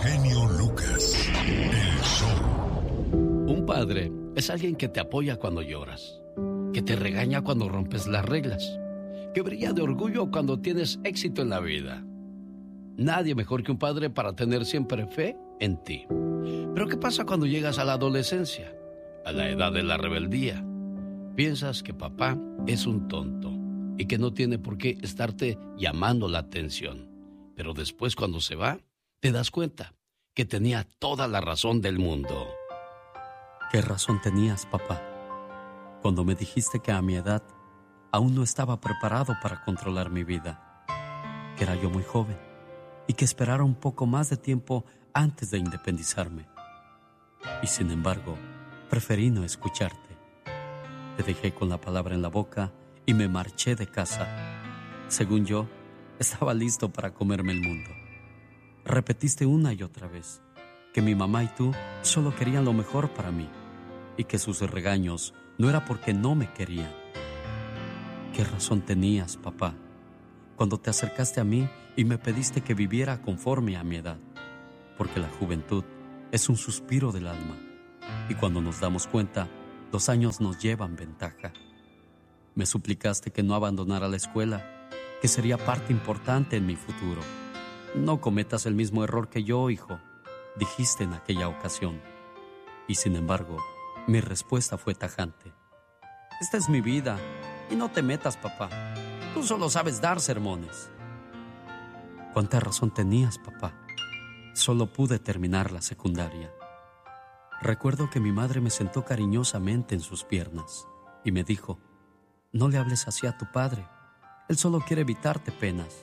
genio Lucas, el show. Un padre es alguien que te apoya cuando lloras, que te regaña cuando rompes las reglas, que brilla de orgullo cuando tienes éxito en la vida. Nadie mejor que un padre para tener siempre fe en ti. Pero ¿qué pasa cuando llegas a la adolescencia, a la edad de la rebeldía? Piensas que papá es un tonto y que no tiene por qué estarte llamando la atención. Pero después, cuando se va, te das cuenta que tenía toda la razón del mundo. ¿Qué razón tenías, papá? Cuando me dijiste que a mi edad aún no estaba preparado para controlar mi vida, que era yo muy joven y que esperara un poco más de tiempo antes de independizarme. Y sin embargo, preferí no escucharte. Te dejé con la palabra en la boca y me marché de casa. Según yo, estaba listo para comerme el mundo. Repetiste una y otra vez que mi mamá y tú solo querían lo mejor para mí y que sus regaños no era porque no me querían. ¿Qué razón tenías, papá, cuando te acercaste a mí y me pediste que viviera conforme a mi edad? Porque la juventud es un suspiro del alma y cuando nos damos cuenta, los años nos llevan ventaja. Me suplicaste que no abandonara la escuela, que sería parte importante en mi futuro. No cometas el mismo error que yo, hijo, dijiste en aquella ocasión. Y sin embargo, mi respuesta fue tajante. Esta es mi vida y no te metas, papá. Tú solo sabes dar sermones. ¿Cuánta razón tenías, papá? Solo pude terminar la secundaria. Recuerdo que mi madre me sentó cariñosamente en sus piernas y me dijo: no le hables así a tu padre. Él solo quiere evitarte penas.